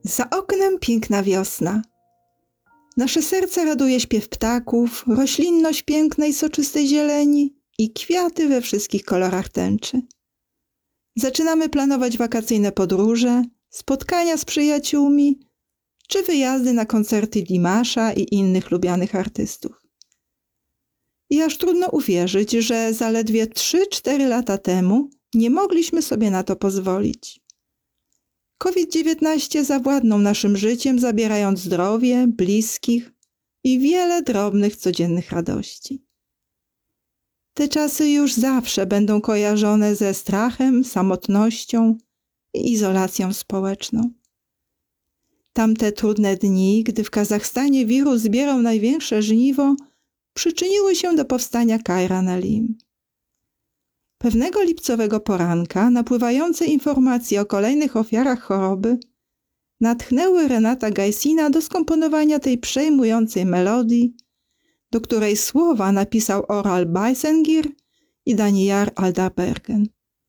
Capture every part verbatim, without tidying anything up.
Za oknem piękna wiosna. Nasze serce raduje śpiew ptaków, roślinność pięknej, soczystej zieleni i kwiaty we wszystkich kolorach tęczy. Zaczynamy planować wakacyjne podróże, spotkania z przyjaciółmi czy wyjazdy na koncerty Dimasza i innych lubianych artystów. I aż trudno uwierzyć, że zaledwie trzy cztery lata temu nie mogliśmy sobie na to pozwolić. kowid dziewiętnaście zawładnął naszym życiem, zabierając zdrowie, bliskich i wiele drobnych, codziennych radości. Te czasy już zawsze będą kojarzone ze strachem, samotnością i izolacją społeczną. Tamte trudne dni, gdy w Kazachstanie wirus zbierał największe żniwo, przyczyniły się do powstania Kajran Alim. Pewnego lipcowego poranka napływające informacje o kolejnych ofiarach choroby natchnęły Renata Gajsina do skomponowania tej przejmującej melodii, do której słowa napisał Oral Bayzengir i Danijar Aldarbergen.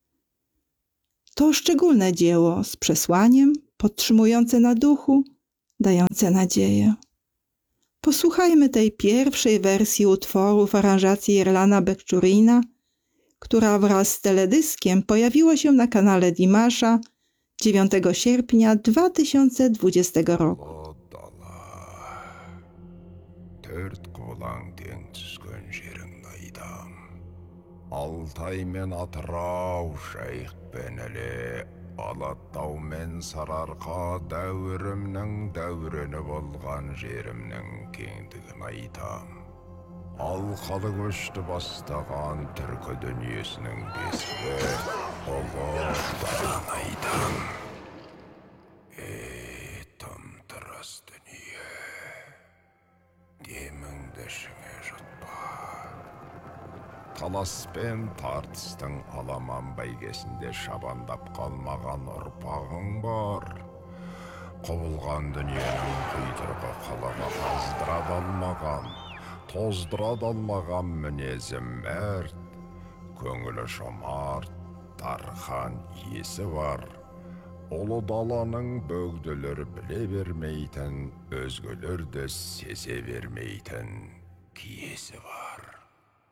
To szczególne dzieło z przesłaniem, podtrzymujące na duchu, dające nadzieję. Posłuchajmy tej pierwszej wersji utworu w aranżacji Erlana Bekczurina, która wraz z teledyskiem pojawiła się na kanale Dimasza dziewiątego sierpnia dwa tysiące dwudziestego roku. Alтай мен Атырау шайықпен әле, Алатау мен Сарыарқа дәуірімнің дәурені болған жерімнің кеңдігін айтам. Алқалы көшті бастаған түркі дүниесінің бесігі ұлықтарын айтам. Ей, тым-тырыс дүние, деміңді ішіңе жұтпа. Талас пен тартыстың аламан бәйгесінде шабандап қалмаған ұрпағың бар. Құбылған дүниенің құйтырғы қалаға қаздыра далмаған, тоздыра далмаған мінезім мәрт, көңілі жомарт, дархан иесі бар. Ұлы даланың бөгделер біле бермейтін, өзгелерді сезе бермейтін киесі бар.